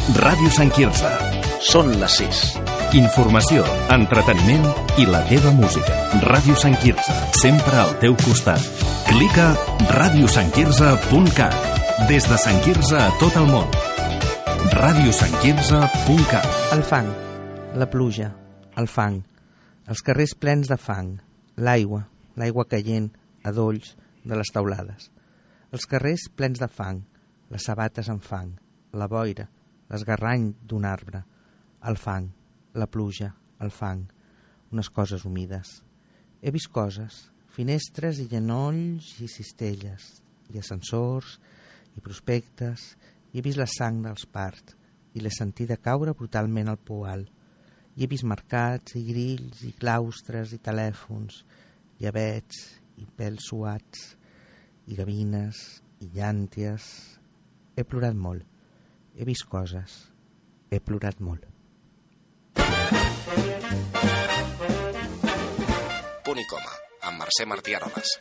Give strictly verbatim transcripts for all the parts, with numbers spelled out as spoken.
Ràdio Sant Quirze. Són les sis. Informació, entreteniment i la teva música. Ràdio Sant Quirze, sempre al teu costat. Clica ràdio sant quirze punt cat. Des de Sant Quirze a tot el món. ràdio sant quirze punt cat. El fang, la pluja, el fang, els carrers plens de fang, l'aigua, l'aigua caient a dolls de les teulades. Els carrers plens de fang, les sabates amb fang, la boira, l'esgarrany d'un arbre, el fang, la pluja, el fang, unes coses humides. He vist coses, finestres i genolls i cistelles, i ascensors i prospectes, i he vist la sang dels parts, i l'he sentida caure brutalment al poal. I he vist mercats i grills i claustres i telèfons, i avets i pèls suats, i gavines i llànties. He plorat molt. He vist coses. He plorat molt. Punt i coma, amb Mercè Martí Aroles.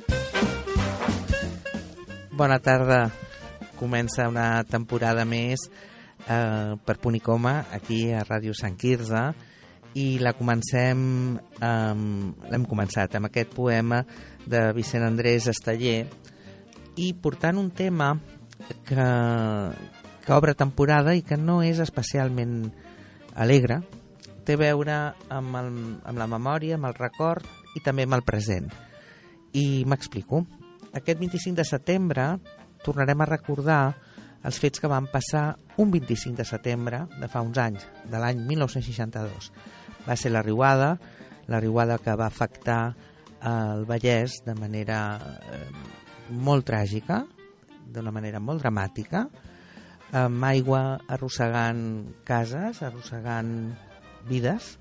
Bona tarda. Comença una temporada més eh, per Punt i coma aquí a Ràdio Sant Quirze i la comencem, eh, l'hem començat amb aquest poema de Vicent Andrés Esteller i portant un tema que, que obre temporada i que no és especialment alegre. Té a veure amb, el, amb la memòria, amb el record i també amb el present. I m'explico. Aquest vint-i-cinc de setembre tornarem a recordar els fets que van passar un vint-i-cinc de setembre de fa uns anys, de l'any mil nou-cents seixanta-dos. Va ser la riuada, la riuada que va afectar el Vallès de manera eh, molt tràgica, d'una manera molt dramàtica, amb aigua arrossegant cases, arrossegant vides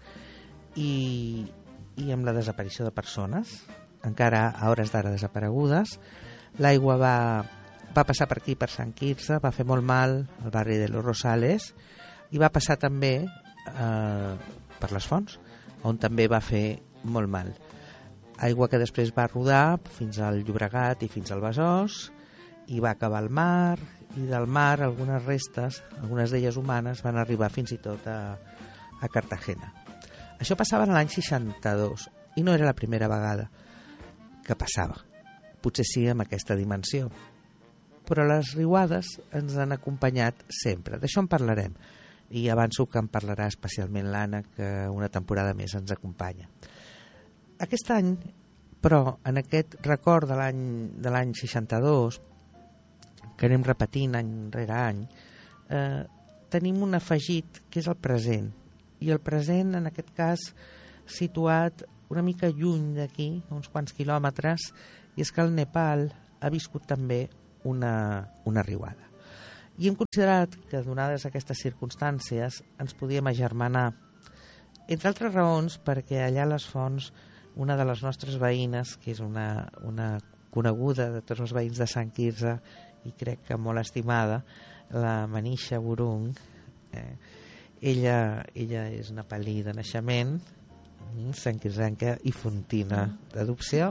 i, i amb la desaparició de persones, encara a hores d'ara desaparegudes. L'aigua va, va passar per aquí, per Sant Quirze, va fer molt mal al barri de Los Rosales i va passar també eh, per les fonts, on també va fer molt mal. Aigua que després va rodar fins al Llobregat i fins al Besòs i va acabar al mar, i del mar algunes restes, algunes d'elles humanes, van arribar fins i tot a, a Cartagena. Això passava en l'any seixanta-dos i no era la primera vegada que passava. Potser sí amb aquesta dimensió. Però les riuades ens han acompanyat sempre. D'això en parlarem. I avanço que en parlarà especialment l'Anna, que una temporada més ens acompanya. Aquest any, però, en aquest record de l'any de l'any seixanta-dos, que anem repetint any rere any, eh, tenim un afegit que és el present. I el present, en aquest cas, situat una mica lluny d'aquí, uns quants quilòmetres, i és que el Nepal ha viscut també una, una riuada. I hem considerat que, donades aquestes circumstàncies, ens podíem agermanar. Entre altres raons, perquè allà a les Fonts, una de les nostres veïnes, que és una, una coneguda de tots els veïns de Sant Quirze, i crec que molt estimada, la Manisha Burung, eh, ella, ella és nepalí de naixement, santquirzenca i fontina d'adopció,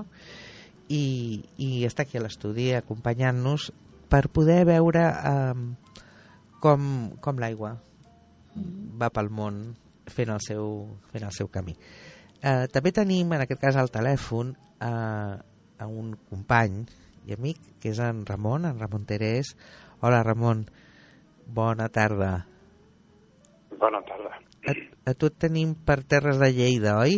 i, i està aquí a l'estudi acompanyant-nos per poder veure eh, com, com l'aigua va pel món fent el seu, fent el seu camí. Eh, també tenim en aquest cas al telèfon eh, a un company i amic que és en Ramon, en Ramon Terés. Hola Ramon, bona tarda. Bona tarda. A, a tu et tenim per terres de Lleida, oi?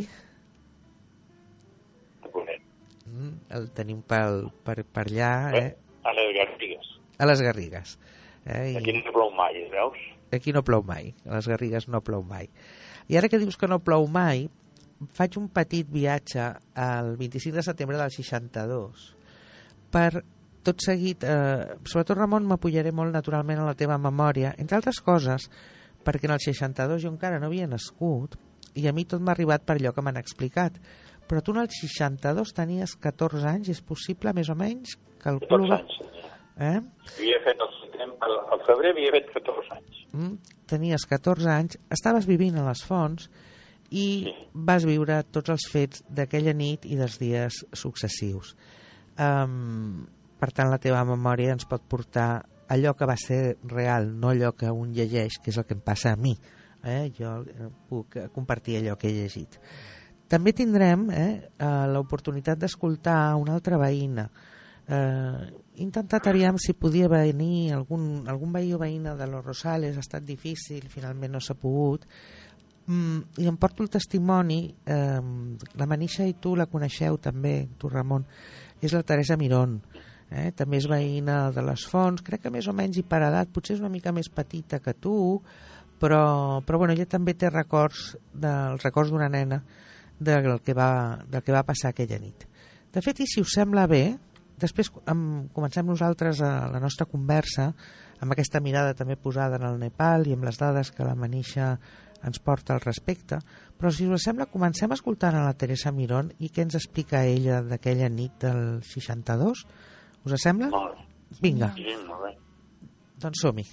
Mm, el tenim pel, per, per allà, eh? A les Garrigues. A les Garrigues. Eh? I... Aquí no plou mai, veus? Aquí no plou mai, a les Garrigues no plou mai. I ara que dius que no plou mai, faig un petit viatge al vint-i-cinc de setembre del seixanta-dos per tot seguit, eh, sobretot Ramon, m'apoyaré molt naturalment a la teva memòria, entre altres coses, perquè en el seixanta-dos jo encara no havia nascut i a mi tot m'ha arribat per allò que m'han explicat. Però tu en el seixanta-dos tenies catorze anys, és possible, més o menys? Calculo... catorze anys. Eh? Havia fet el setembre, al febrer havia fet catorze anys. Mm, tenies catorze anys, estaves vivint a les Fonts i sí. Vas viure tots els fets d'aquella nit i dels dies successius. Um, per tant, la teva memòria ens pot portar allò que va ser real, no allò que un llegeix, que és el que em passa a mi. Eh? Jo puc compartir allò que he llegit. També tindrem eh, l'oportunitat d'escoltar una altra veïna. Eh, he intentat aviam si podia venir algun, algun veí o veïna de Los Rosales, ha estat difícil, finalment no s'ha pogut. Mm, i em porto el testimoni, eh, la Manisha i tu la coneixeu també, tu Ramon, és la Teresa Mirón. Eh? També és veïna de les Fonts, crec que més o menys i per edat, potser és una mica més petita que tu, però, però bueno, ella també té records, dels records d'una nena del que, va, del que va passar aquella nit. De fet, i si us sembla bé, després em, comencem nosaltres a la nostra conversa amb aquesta mirada també posada en el Nepal i amb les dades que la Manisha ens porta al respecte, però si us sembla comencem escoltant a la Teresa Mirón i què ens explica ella d'aquella nit del seixanta-dos. Us sembla? Molt bé. Vinga. Sí, molt bé. Doncs som-hi.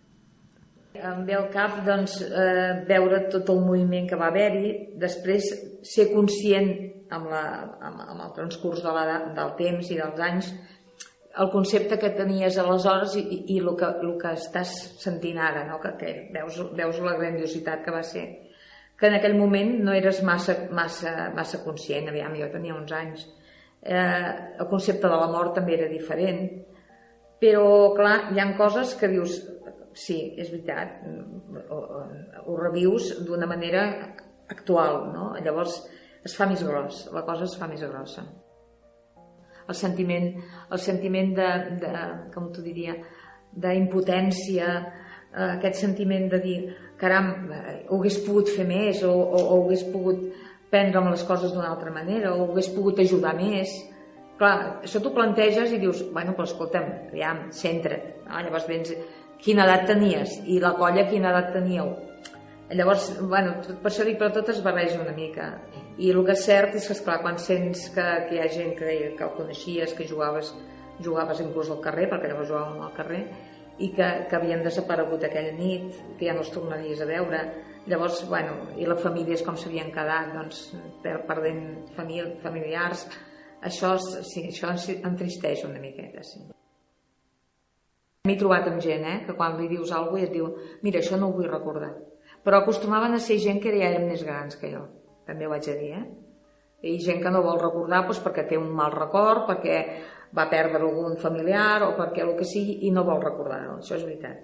Em ve al cap doncs, eh, veure tot el moviment que va haver-hi, després ser conscient amb, la, amb, amb el transcurs de la, del temps i dels anys el concepte que tenies aleshores i, i, i el, que, el que estàs sentint ara, no? que, que veus, veus la grandiositat que va ser, que en aquell moment no eres massa, massa, massa conscient. Aviam, jo tenia uns anys, eh, el concepte de la mort també era diferent, però clar, hi ha coses que dius sí, és veritat, ho, ho revius d'una manera actual, no? Llavors es fa més gros, la cosa es fa més grossa. El sentiment, el sentiment de, de com t'ho diria, d'impotència, eh, aquest sentiment de dir, caram, ho hagués pogut fer més, o, o, o hagués pogut prendre'm les coses d'una altra manera, o hagués pogut ajudar més. Clar, això t'ho planteges i dius, bueno, però escolta'm, aviam, centra't. No? Llavors vens, quina edat tenies? I la colla quina edat teníeu? Llavors, bueno, per això dic, però tot es barreja una mica. I el que és cert és que, esclar, quan sents que, que hi ha gent que, que el coneixies, que jugaves, jugaves inclús al carrer, perquè llavors jugàvem al carrer, i que, que havien desaparegut aquella nit, que ja no els tornaries a veure. Llavors, bueno, i les famílies com s'havien quedat, doncs, perdent famili familiars, això, sí, això entristeix una miqueta, sí. M'he trobat amb gent, eh, que quan li dius alguna cosa i et diu, mira, això no ho vull recordar. Però acostumaven a ser gent que ja eren més grans que jo, també ho haig de dir, eh? I gent que no vol recordar doncs, perquè té un mal record, perquè va perdre algun familiar o perquè el que sigui i no vol recordar-ho, això és veritat.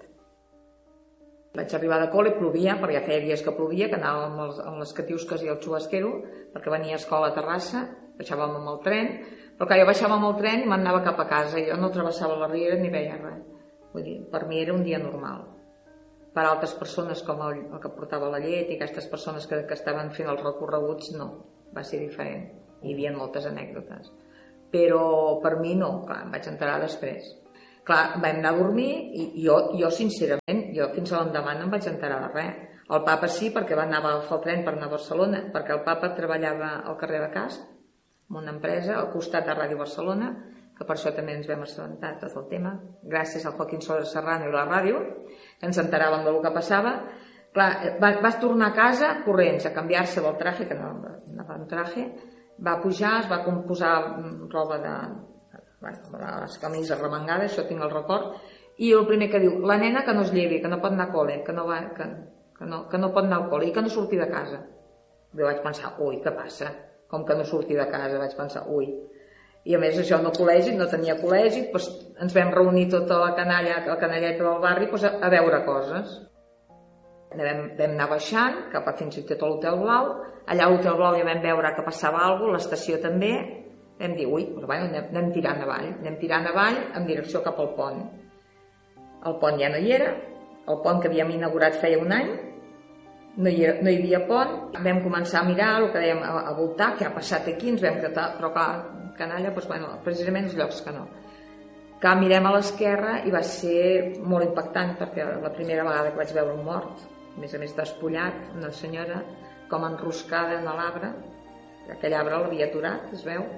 Vaig arribar de col·le, plovia, perquè ja feia dies que plovia, que anàvem amb, els, amb les catiusques i el xubasquero, perquè venia a escola a Terrassa, baixàvem amb el tren, però que jo baixava amb el tren i m'anava cap a casa, i jo no travessava la riera ni veia res. Vull dir, per mi era un dia normal. Per altres persones, com el, el que portava la llet i aquestes persones que, que estaven fent els recorreguts, no, va ser diferent. Hi havia moltes anècdotes. Però per mi no, clar, em vaig enterar després. Clar, vam anar a dormir i jo, jo sincerament, jo fins a l'endemà no em vaig enterar de res. El papa sí, perquè va anar a agafar el tren per anar a Barcelona, perquè el papa treballava al carrer de Casp, en una empresa, al costat de Ràdio Barcelona, que per això també ens vam assabentar tot el tema, gràcies al Joaquín Soler Serrano i la ràdio, que ens enteràvem del que passava. Clar, va, va tornar a casa corrents, a canviar-se del traje, que no anava en traje, va pujar, es va posar roba de, bueno, les camises remengades, això tinc el record, i el primer que diu, la nena que no es llevi, que no pot anar a col·le, que no, va, que, que no, que no pot anar al col·le i que no surti de casa. Jo vaig pensar, ui, què passa? Com que no surti de casa? Vaig pensar, ui. I a més això no col·legi, no tenia col·legi, doncs ens vam reunir tota la canalla, la canalleta del barri doncs a, a veure coses. Vam, vam anar baixant cap a fins i tot a l'Hotel Blau, allà a l'Hotel Blau ja vam veure que passava alguna cosa, l'estació també, vam dir, ui, doncs, bueno, anem, anem tirant avall, anem tirant avall en direcció cap al pont. El pont ja no hi era, el pont que havíem inaugurat feia un any, no hi, era, no hi havia pont, vam començar a mirar el que dèiem, a, a voltar, què ha passat aquí, ens vam quedar, però clar, canalla, doncs, bueno, precisament els llocs que no. Que mirem a l'esquerra i va ser molt impactant perquè la primera vegada que vaig veure un mort, a més a més despullat, una senyora com enroscada en l'arbre, aquell arbre l'havia aturat, es veu,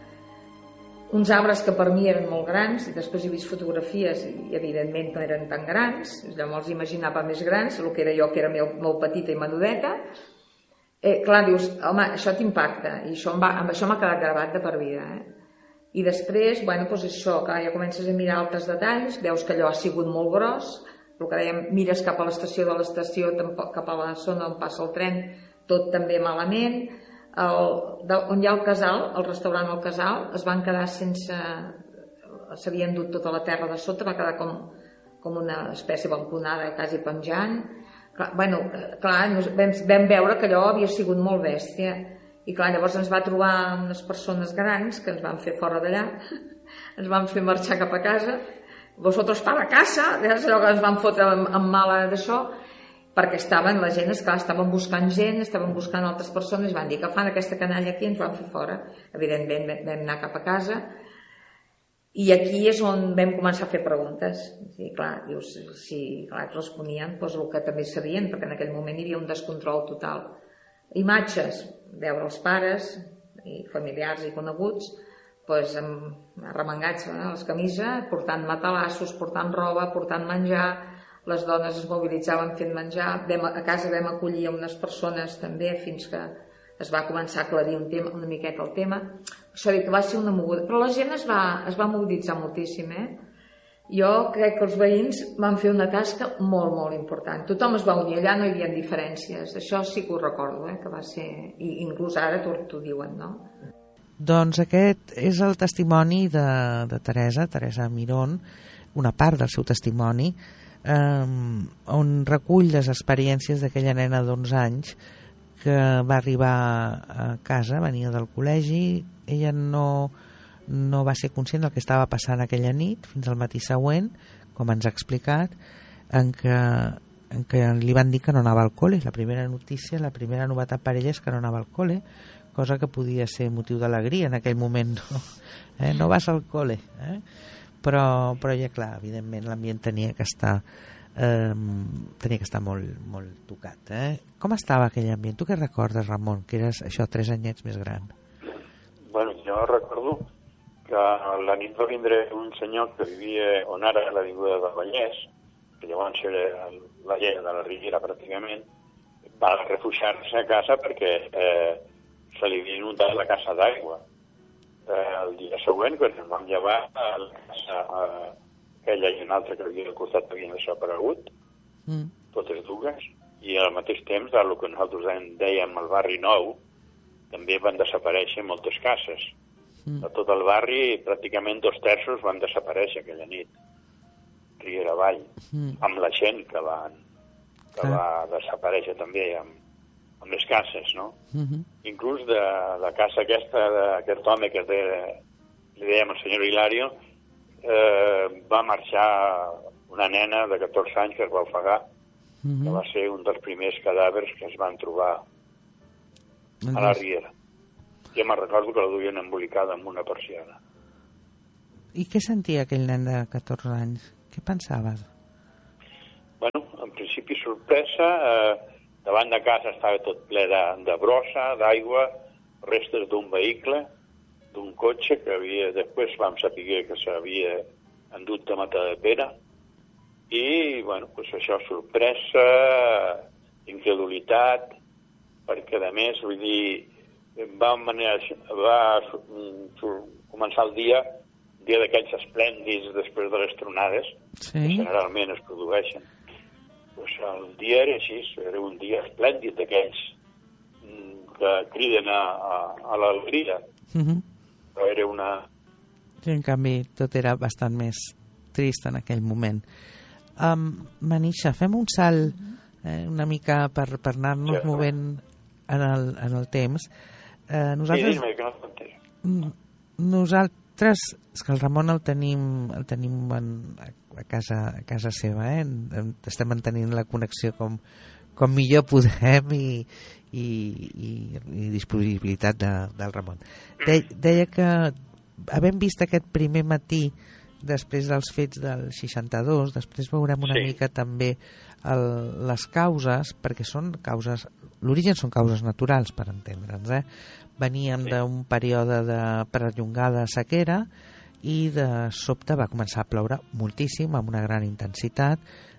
uns arbres que per mi eren molt grans i després he vist fotografies i evidentment no eren tan grans, llavors imaginava més grans, el que era jo que era molt petita i menudeta. Eh, clar, dius, home, això t'impacta i això amb això m'ha quedat gravat de per vida, eh? I després, bueno, doncs això, clar, ja comences a mirar altres detalls, veus que allò ha sigut molt gros, el que dèiem, mires cap a l'estació de l'estació, cap a la zona on passa el tren, tot també malament. El, de, on hi ha el casal, el restaurant El Casal, es van quedar sense... s'havien dut tota la terra de sota, va quedar com, com una espècie balconada, quasi penjant. Clar, bueno, clar, vam, vam veure que allò havia sigut molt bèstia. I clar, llavors ens va trobar unes persones grans que ens van fer fora d'allà, ens van fer marxar cap a casa. Vosotros para casa, és allò que ens van fotre amb mala d'això, perquè estaven, la gent, esclar, estaven buscant gent, estaven buscant altres persones, van dir que fan aquesta canalla aquí i ens van fer fora. Evidentment vam anar cap a casa i aquí és on vam començar a fer preguntes. I clar, dius, si clar, responien doncs el que també sabien, perquè en aquell moment hi havia un descontrol total. Imatges, veure els pares i familiars i coneguts doncs, arremangats a les camises, portant matalassos, portant roba, portant menjar. Les dones es mobilitzaven fent menjar. Vam, a casa vam acollir unes persones també fins que es va començar a aclarir un tema, una miqueta el tema. Això dic que va ser una moguda. Però la gent es va, es va mobilitzar moltíssim, eh? Jo crec que els veïns van fer una tasca molt, molt important. Tothom es va unir, allà no hi havia diferències. Això sí que ho recordo, eh? Que va ser... I inclús ara t'ho diuen, no? Doncs aquest és el testimoni de, de Teresa, Teresa Mirón, una part del seu testimoni, eh, on recull les experiències d'aquella nena d'onze anys que va arribar a casa, venia del col·legi. Ella no, no va ser conscient del que estava passant aquella nit fins al matí següent, com ens ha explicat, en què, en què li van dir que no anava al col·le. La primera notícia, la primera novetat per ella és que no anava al col·le, cosa que podia ser motiu d'alegria en aquell moment. No, eh? No vas al col·le, eh? però, però ja clar, evidentment l'ambient tenia que estar eh, tenia que estar molt, molt tocat. Eh? Com estava aquell ambient? Tu què recordes, Ramon, que eres això tres anyets més gran? Bueno, jo recordo que la nit va vindre un senyor que vivia on ara l'avinguda del Vallès, que llavors era la llera de la Riera pràcticament, va refugiar-se a casa perquè eh, se li havia inundat la casa d'aigua. Eh, el dia següent, quan ens vam llevar a la casa eh, aquella i una altra que havia al costat havien desaparegut, mm. totes dues, i al mateix temps, el que nosaltres dèiem el barri nou, també van desaparèixer moltes cases. Mm. A tot el barri, pràcticament dos terços van desaparèixer aquella nit, Riera avall, mm. amb la gent que, van, que ah. va desaparèixer també amb, amb les cases, no? Mm-hmm. Inclús de la casa aquesta d'aquest home que de, li dèiem el senyor Hilario, eh, va marxar una nena de catorze anys que es va ofegar, mm-hmm. que va ser un dels primers cadàvers que es van trobar a la Riera. Jo me'n recordo que la duien embolicada amb una persiana. I què sentia aquell nen de catorze anys? Què pensaves? Bueno, en principi sorpresa, eh, davant de casa estava tot ple de, de brossa, d'aigua, restes d'un vehicle, d'un cotxe que havia, després vam saber que s'havia endut de Matadepera, i, bueno, pues això, sorpresa, incredulitat, perquè, a més, vull dir, va, manera, va començar el dia, dia d'aquells esplèndids després de les tronades, sí. que generalment es produeixen. Pues el dia era així, era un dia esplèndid d'aquells que criden a, a, a l'alegria. Uh-huh. Però era una... Sí, en canvi, tot era bastant més trist en aquell moment. Um, Manisha, fem un salt eh, una mica per, per anar-nos sí, movent en el, en el temps. Eh, nosaltres, sí, dime, que no t'entenc. Nosaltres, és que el Ramon el tenim, el tenim en, a, casa, a casa seva, eh? Estem mantenint la connexió com, com millor podem i, i, i, i disponibilitat de, del Ramon. De, deia que havent vist aquest primer matí després dels fets del seixanta-dos, després veurem una sí. mica també el, les causes, perquè són causes, l'origen són causes naturals, per entendre'ns, eh? Veníem sí. d'un període de perllongada sequera i de sobte va començar a ploure moltíssim, amb una gran intensitat,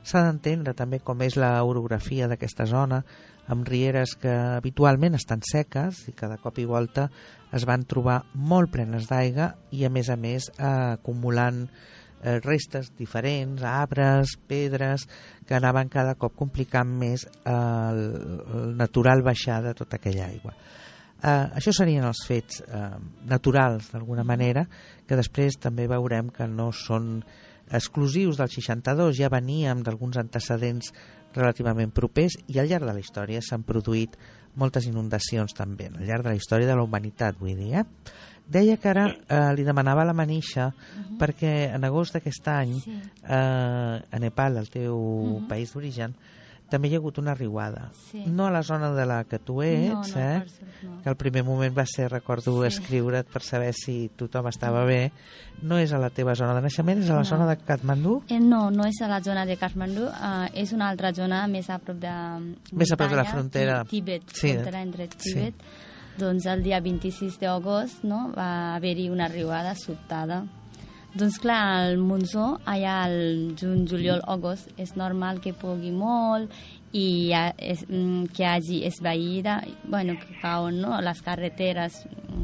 s'ha d'entendre també com és l'orografia d'aquesta zona, amb rieres que habitualment estan seques i que de cop i volta es van trobar molt plenes d'aigua i a més a més eh, acumulant eh, restes diferents, arbres, pedres, que anaven cada cop complicant més eh, el, el natural baixar de tota aquella aigua. Uh, això serien els fets uh, naturals d'alguna manera, que després també veurem que no són exclusius del seixanta-dos, ja veníem d'alguns antecedents relativament propers i al llarg de la història s'han produït moltes inundacions també, al llarg de la història de la humanitat, vull dir. Eh? Deia que ara eh, li demanava la Manisha uh-huh. perquè en agost d'aquest any sí. eh, a Nepal, el teu uh-huh. país d'origen, també hi ha hagut una riuada. Sí. No a la zona de la que tu ets, no, no, eh? Cert, no. Que al primer moment va ser, recordo, sí. escriure't per saber si tothom estava bé. No és a la teva zona de naixement, és a la no. zona de Katmandú? Eh, no, no és a la zona de Katmandú, uh, és una altra zona més a prop de muntanya, més a prop de la frontera. Tibet, sí. frontera entre Tibet. Sí. Doncs el dia vint-i-sis d'agost no, va haver-hi una riuada sobtada. Doncs clar, el monsó, allà al juny, juliol, agost, és normal que pugui molt i ha, és, que hagi esvaïda, bueno, que cauen no? les carreteres,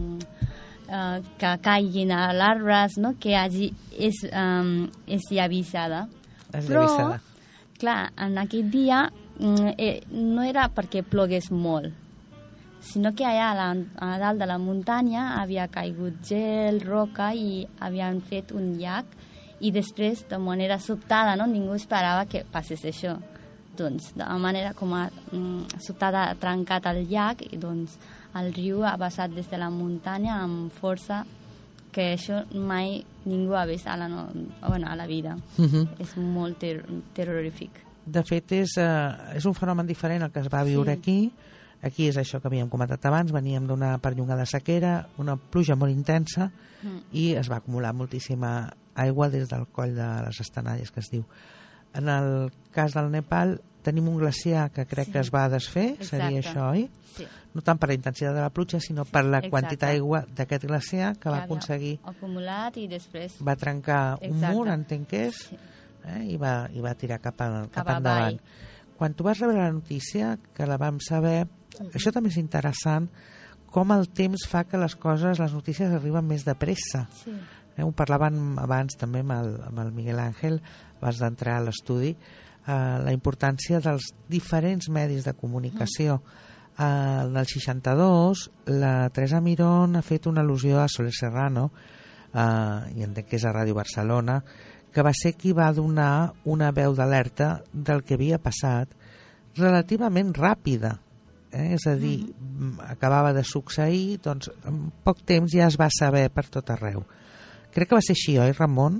uh, que caiguin a arbres, no? Que hagi és, um, és llavisada. És Però, llavisada. clar, en aquell dia eh, no era perquè plogués molt, sinó que allà a, la, a dalt de la muntanya havia caigut gel, roca i havien fet un llac i després, de manera sobtada, no? Ningú esperava que passés això. Doncs, de manera com a mm, sobtada ha trencat el llac i doncs el riu ha passat des de la muntanya amb força que això mai ningú ha vist a la, no, bueno, a la vida. Uh-huh. És molt ter terrorífic. De fet, és, uh, és un fenomen diferent el que es va viure sí. aquí. Aquí és això que havíem comentat abans, veníem d'una perllongada sequera, una pluja molt intensa mm. i es va acumular moltíssima aigua des del coll de les Estanalles, que es diu. En el cas del Nepal tenim un glaciar que crec sí. que es va desfer, Exacte. Seria això, oi? Sí. No tant per la intensitat de la pluja, sinó per la Exacte. Quantitat d'aigua d'aquest glaciar que, que va aconseguir... acumulat i després... Va trencar Exacte. Un mur, entenc que és, sí. eh, i, va, i va tirar cap, a, cap, cap endavant. Quan tu vas rebre la notícia, que la vam saber... Uh-huh. Això també és interessant, com el temps fa que les coses, les notícies arriben més de pressa. Sí. Eh, ho parlàvem abans també amb el, amb el Miguel Ángel, abans d'entrar a l'estudi, eh, la importància dels diferents medis de comunicació. Uh-huh. Eh, en el seixanta-dos, la Teresa Mirón ha fet una al·lusió a Soler Serrano, eh, i entenc que és a Ràdio Barcelona, que va ser qui va donar una veu d'alerta del que havia passat relativament ràpida. Eh? És a dir, uh-huh. acabava de succeir, doncs en poc temps ja es va saber per tot arreu. Crec que va ser així, oi, Ramon?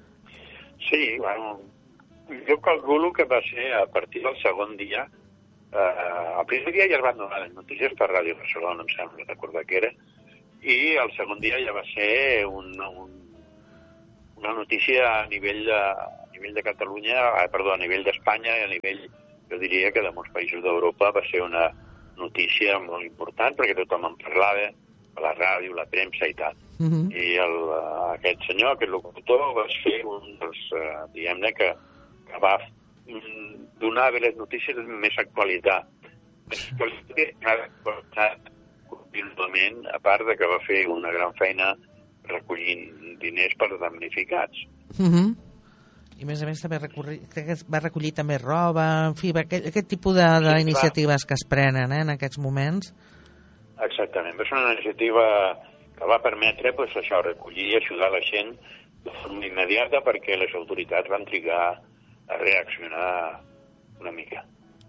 Sí, bueno, jo calculo que va ser a partir del segon dia. Eh, el primer dia ja es van donar les notícies per Ràdio Barcelona, em sembla, recordar que era, i el segon dia ja va ser un, un, una notícia a nivell de, a nivell de Catalunya, eh, perdó, a nivell d'Espanya i a nivell, jo diria que de molts països d'Europa va ser una notícia molt important perquè tothom en parlava, a la ràdio, la premsa i tal. Uh-huh. I el, aquest senyor, aquest locutor, va ser un dels, uh, diguem-ne, que, que va donar les notícies de més actualitat. Més actualitat contínuament, a part de que va fer una gran feina recollint diners per damnificats. Uh-huh. I a més a més també recollir, va recollir també roba, en fi, aquest, aquest tipus d'iniciatives sí, que es prenen eh, en aquests moments. Exactament, va ser una iniciativa que va permetre pues, això, recollir i ajudar la gent de forma immediata perquè les autoritats van trigar a reaccionar una mica.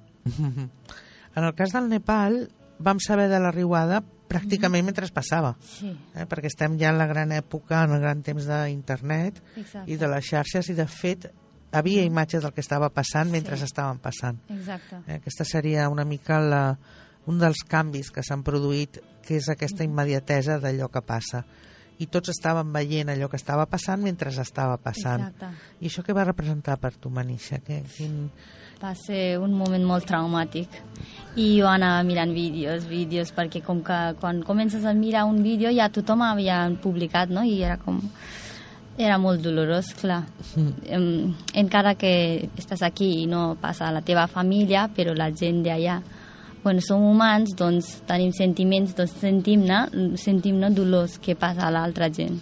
En el cas del Nepal vam saber de la riuada pràcticament mentre es passava, sí. eh, perquè estem ja en la gran època, en el gran temps d'internet i de les xarxes, i de fet havia imatges del que estava passant mentre sí. estaven passant. Exacte. Eh, aquesta seria una mica la, un dels canvis que s'han produït, que és aquesta immediatesa d'allò que passa. I tots estaven veient allò que estava passant mentre estava passant. Exacte. I això què va representar per tu, Manisha? Que, quin... Va ser un moment molt traumàtic. I jo anava mirant vídeos, vídeos, perquè com que quan comences a mirar un vídeo ja tothom havia publicat, no? I era com... Era molt dolorós, clar. Mm. Encara que estàs aquí i no passa a la teva família, però la gent d'allà, bueno, som humans, doncs tenim sentiments, doncs sentim-ne sentim dolors que passa a l'altra gent.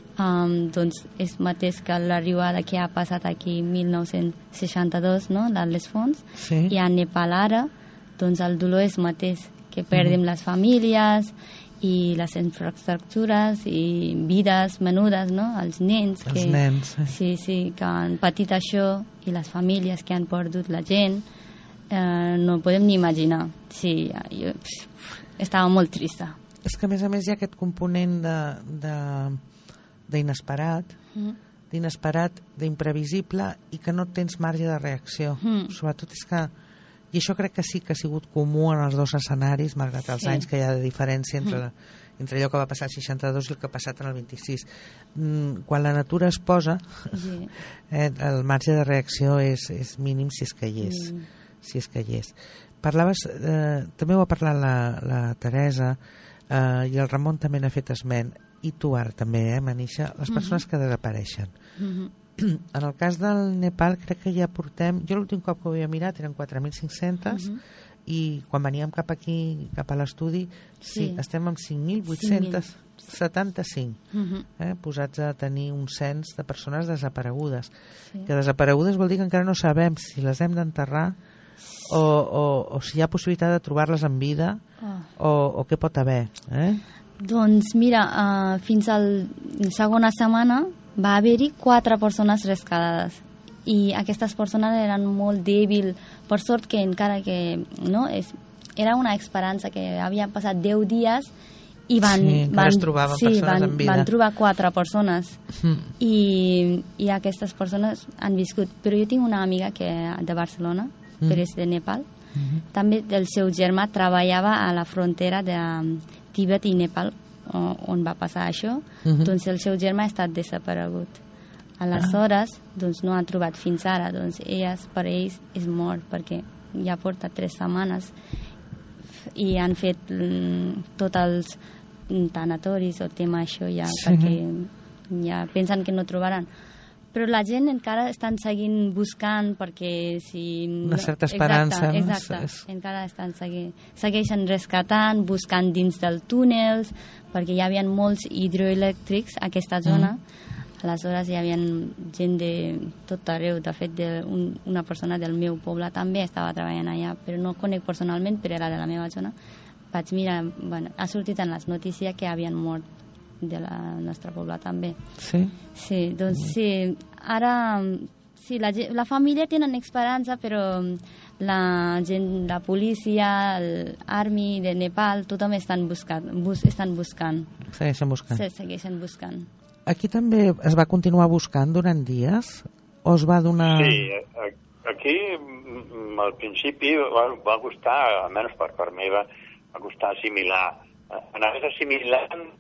Um, doncs és mateix que l'arribada que ha passat aquí en mil nou-cents seixanta-dos, no?, de les fonts, sí. I a Nepal ara, doncs el dolor és mateix, que perdem mm. les famílies i les infraestructures i vides menudes, no?, els nens. Els que, nens. Eh? Sí, sí, que han patit això i les famílies que han perdut la gent, eh, no podem ni imaginar. Sí, jo pff, estava molt trista. És que a més a més hi ha aquest component de... de d'inesperat, mm. d'inesperat, d'imprevisible i que no tens marge de reacció. Mm. Sobretot és que... I això crec que sí que ha sigut comú en els dos escenaris, malgrat els sí. anys que hi ha de diferència entre, mm. entre allò que va passar al seixanta-dos i el que ha passat en el vint-i-sis. Mm, quan la natura es posa, sí. eh, el marge de reacció és, és mínim si és que hi és. Mm. Si és que hi és. Parlaves, eh, també ho ha parlat la, la Teresa, eh, i el Ramon també n'ha fet esment, i tu ara també, eh, Manisha, les persones uh-huh. que desapareixen. Uh-huh. En el cas del Nepal crec que ja portem, jo l'últim cop que ho havia mirat eren quatre mil cinc-cents uh-huh. i quan veníem cap aquí, cap a l'estudi, sí, sí estem amb cinc mil vuit-cents setanta-cinc, uh-huh. eh, posats a tenir un cens de persones desaparegudes. Sí. Que desaparegudes vol dir que encara no sabem si les hem d'enterrar o, o, o si hi ha possibilitat de trobar-les en vida oh. o, o què pot haver, eh? Doncs mira, uh, fins a la segona setmana va haver-hi quatre persones rescatades i aquestes persones eren molt dèbils, per sort que encara que no, és, era una esperança que havien passat deu dies i van, sí, van, trobaven sí, persones van, en vida. Van trobar quatre persones mm. i, i aquestes persones han viscut, però jo tinc una amiga que de Barcelona, mm. però és de Nepal. Mm-hmm. També el seu germà treballava a la frontera de Tibet i Nepal, on va passar això, uh-huh. doncs el seu germà ha estat desaparegut. Aleshores, ah. doncs no ha trobat fins ara, doncs elles, per ells és mort, perquè ja porta tres setmanes i han fet mm, tots els tanatoris o tema això ja, sí. perquè ja pensen que no trobaran. Però la gent encara estan seguint buscant perquè si... Una certa esperança. Exacte, exacte. No? És... encara estan seguint, segueixen rescatant, buscant dins dels túnels, perquè hi havia molts hidroelèctrics a aquesta zona. Mm. Aleshores hi havia gent de tot arreu. De fet, de un, una persona del meu poble també estava treballant allà, però no conec personalment, però era de la meva zona. Vaig mirar, bueno, ha sortit en les notícies que havien mort de la nostra poble també. Sí? Sí, doncs sí, ara sí, la, la família tenen esperança, però la gent, la policia, l'army de Nepal, tothom estan buscant, bus, estan buscant. Segueixen buscant. Sí, segueixen buscant. Aquí també es va continuar buscant durant dies? O es va donar... Sí, aquí al principi va, va costar, almenys per part meva, va costar assimilar. Anaves assimilant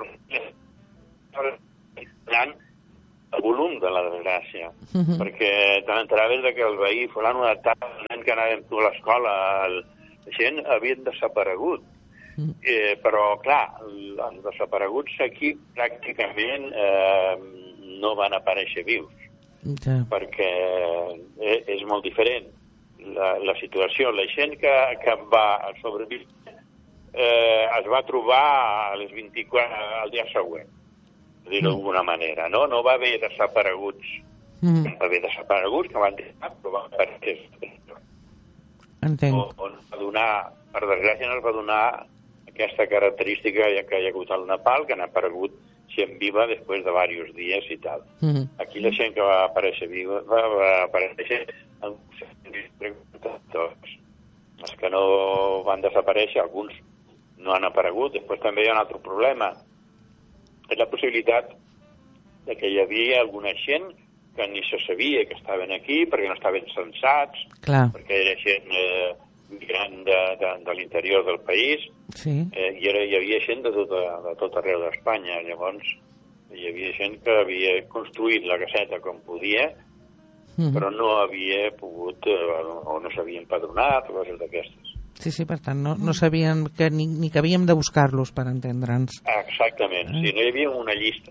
el volum de la desgràcia, uh-huh. perquè t'enteraves que el veí fulano de tal, el nen que anava amb tu a l'escola, la gent havien desaparegut. Uh-huh. Eh, però, clar, els desapareguts aquí pràcticament eh, no van aparèixer vius, uh-huh. perquè eh, és molt diferent la, la situació. La gent que, que va sobreviure Eh, es va trobar a les vint-i-quatre al dia següent, dir-ho mm. d'alguna manera, no? No va haver desapareguts, mm. va haver desapareguts que van dir, però van aparèixer. Entenc. O, o va donar, per desgràcia no es va donar aquesta característica que hi ha hagut al Nepal, que han aparegut gent viva després de diversos dies i tal. Mm. Aquí la gent que va aparèixer viva va, va aparèixer en tots. Els que no van desaparèixer, alguns no han aparegut. Després també hi ha un altre problema. És la possibilitat de que hi havia alguna gent que ni se sabia que estaven aquí perquè no estaven censats, clar. Perquè era gent eh, migrant de, de, de l'interior del país, sí. eh, i era, hi havia gent de tot, de tot arreu d'Espanya. Llavors hi havia gent que havia construït la caseta com podia, mm-hmm. però no havia pogut, eh, o no s'havia empadronat, o coses d'aquestes. Sí, sí, per tant, no, no sabien que ni, ni que havíem de buscar-los per entendre'ns. Exactament, eh? Sí, no hi havia una llista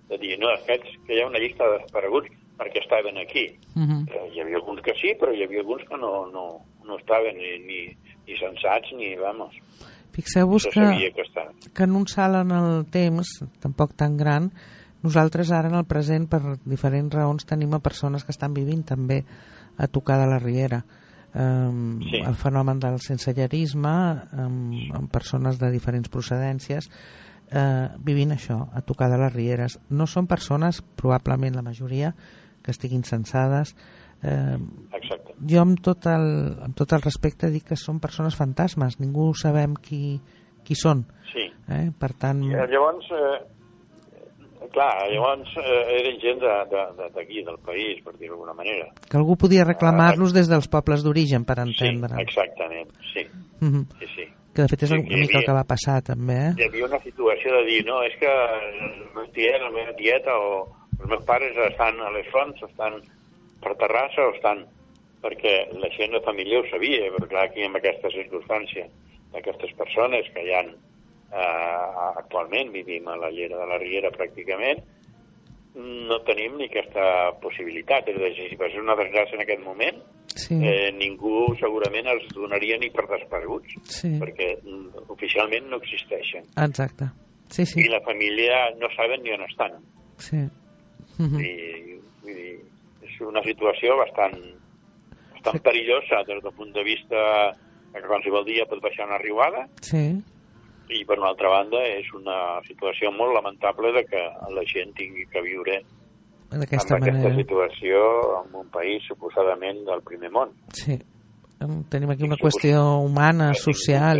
de dir, no, aquests que hi ha una llista de desapareguts perquè estaven aquí. Uh-huh. Eh, hi havia alguns que sí, però hi havia alguns que no, no, no estaven ni, ni, ni censats ni, vamos, fixeu-vos no que, sabia que estaven. que en un salt en el temps, tampoc tan gran, nosaltres ara en el present, per diferents raons, tenim a persones que estan vivint també a tocar de la Riera. Um, Sí. El fenomen del sensellarisme, amb, amb persones de diferents procedències, eh, vivint això, a tocar de les Rieres. No són persones, probablement la majoria, que estiguin censades. Eh, Exacte. jo amb tot, el, amb tot el respecte dic que són persones fantasmes, ningú sabem qui, qui són. Sí. Eh? Per tant... I, eh, llavors, eh, clar, llavors eh, eren gent d'aquí, de, de, del país, per dir-ho d'alguna manera. Que algú podia reclamar-los des dels pobles d'origen, per entendre. Sí, exactament, sí. Mm-hmm. sí, sí. Que de fet és Sí, una que hi mica el havia- que va passar també, eh? Hi havia una situació de dir, no, és que el meu tiet, la meva tieta o els meus pares estan a les fonts, estan per Terrassa o estan... Perquè la gent de família ho sabia, però clar, aquí amb aquesta circumstància d'aquestes persones que hi ha eh, actualment, vivim a la llera de la Riera pràcticament, no tenim ni aquesta possibilitat. És a dir, si passés una desgràcia en aquest moment, Sí, eh, ningú segurament els donaria ni per desapareguts, sí, perquè mm, oficialment no existeixen. exacte. Sí, sí, I la família no saben ni on estan. sí. Mhm. I, vull dir, és una situació bastant, bastant perillosa des del punt de vista que qualsevol dia pot baixar una riuada, Sí, i per una altra banda és una situació molt lamentable de que la gent tingui que viure d'aquesta amb aquesta manera. situació en un país suposadament del primer món. Sí. Em- Tenim aquí una Sí, suposo. qüestió humana, Sí, social,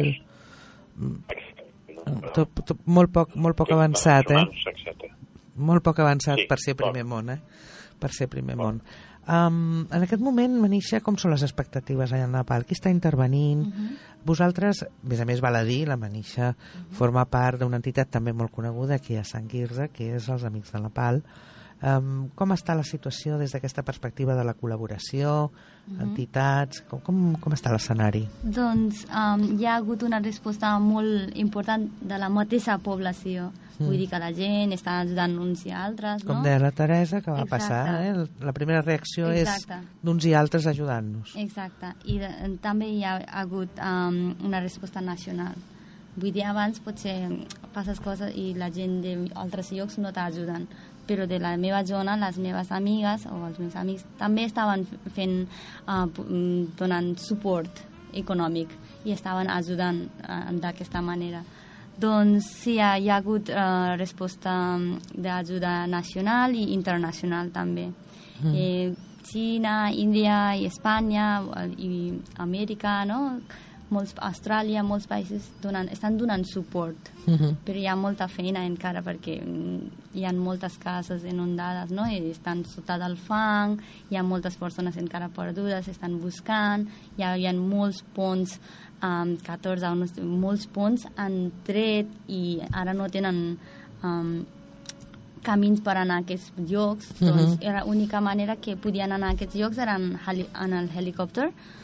tot, tot, molt poc, molt poc avançat, eh? Etcètera. Molt poc avançat Sí, per ser poc. primer món, eh? Per ser primer món. Um, en aquest moment, Manisha, com són les expectatives allà al Nepal? Qui està intervenint? Uh -huh. Vosaltres, a més a més, val a dir, la Manisha uh -huh. forma part d'una entitat també molt coneguda aquí a Sant Quirze, que és els Amics del Nepal. Um, com està la situació des d'aquesta perspectiva de la col·laboració, uh -huh. entitats? Com, com, com està l'escenari? Doncs um, hi ha hagut una resposta molt important de la mateixa població. Mm. Vull dir que la gent està ajudant uns i altres, no? Com deia la Teresa, que va Exacte. passar, eh? La primera reacció Exacte. és d'uns i altres ajudant-nos. Exacte. I de, també hi ha hagut um, una resposta nacional. Vull dir, abans potser passes coses i la gent d'altres llocs no t'ajuden, però de la meva zona, les meves amigues o els meus amics també estaven fent, uh, donant suport econòmic i estaven ajudant uh, d'aquesta manera. Doncs sí, hi ha, hi ha hagut uh, resposta d'ajuda nacional i internacional també. Mm. Eh, Xina, Índia i Espanya i Amèrica, no? Molts, Austràlia, molts països donen, estan donant suport, Uh-huh. però hi ha molta feina encara perquè hi ha moltes cases inundades, no? I estan sota del fang, hi ha moltes persones encara perdudes, estan buscant, hi ha, hi ha molts ponts, um, catorze, molts ponts han tret i ara no tenen um, camins per anar a aquests llocs, doncs Uh-huh. era l'única manera que podien anar a aquests llocs era en, heli en el helicòpter,